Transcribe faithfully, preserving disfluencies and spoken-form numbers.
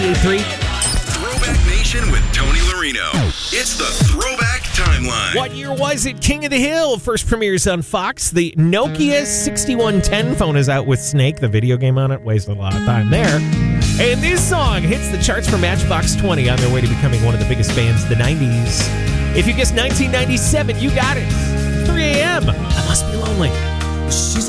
ninety-eight point three. Throwback Nation with Tony Larino. It's the Throwback Timeline. What year was it? King of the Hill first premieres on Fox. The Nokia sixty-one ten phone is out with Snake, the video game on it. Wasted a lot of time there. And this song hits the charts for Matchbox twenty on their way to becoming one of the biggest bands of the nineties. If you guessed nineteen ninety-seven, you got it. three a.m. I Must Be Lonely. She's